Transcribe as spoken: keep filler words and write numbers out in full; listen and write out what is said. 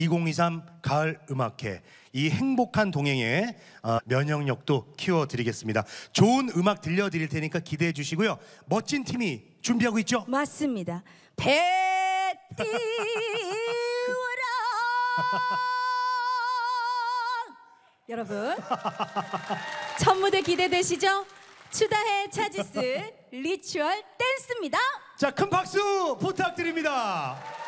이천이십삼 가을 음악회, 이 행복한 동행의 어, 면역력도 키워드리겠습니다. 좋은 음악 들려드릴 테니까 기대해 주시고요. 멋진 팀이 준비하고 있죠? 맞습니다. 배 띄워라. 여러분, 첫 무대 기대되시죠? 추다해 차지스 리추얼 댄스입니다. 자, 큰 박수 부탁드립니다.